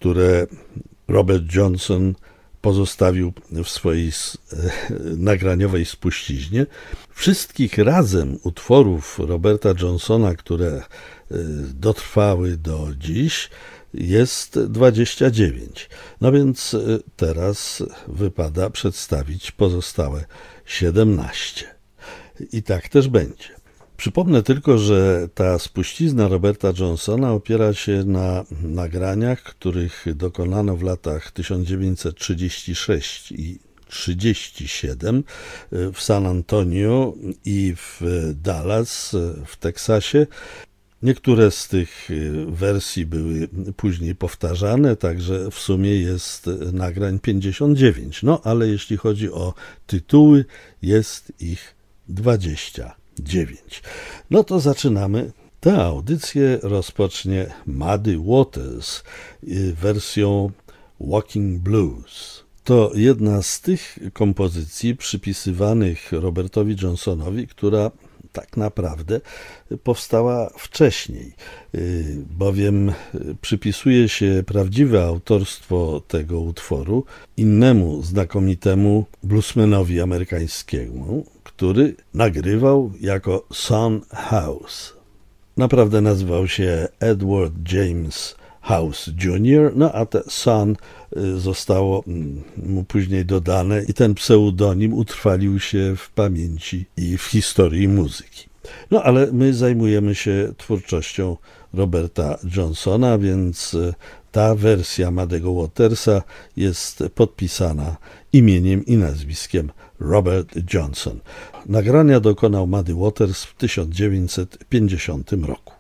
które Robert Johnson pozostawił w swojej nagraniowej spuściźnie. Wszystkich razem utworów Roberta Johnsona, które dotrwały do dziś, jest 29. No więc teraz wypada przedstawić pozostałe 17. I tak też będzie. Przypomnę tylko, że ta spuścizna Roberta Johnsona opiera się na nagraniach, których dokonano w latach 1936 i 1937 w San Antonio i w Dallas w Teksasie. Niektóre z tych wersji były później powtarzane, także w sumie jest nagrań 59. No ale jeśli chodzi o tytuły, jest ich 29. No to zaczynamy. Tę audycję rozpocznie Muddy Waters wersją Walking Blues. To jedna z tych kompozycji przypisywanych Robertowi Johnsonowi, która tak naprawdę powstała wcześniej, bowiem przypisuje się prawdziwe autorstwo tego utworu innemu znakomitemu bluesmanowi amerykańskiemu, który nagrywał jako Son House. Naprawdę nazywał się Edward James House Jr., no a te Son zostało mu później dodane i ten pseudonim utrwalił się w pamięci i w historii muzyki. No ale my zajmujemy się twórczością Roberta Johnsona, więc ta wersja Muddy'ego Watersa jest podpisana imieniem i nazwiskiem Robert Johnson. Nagrania dokonał Muddy Waters w 1950 roku.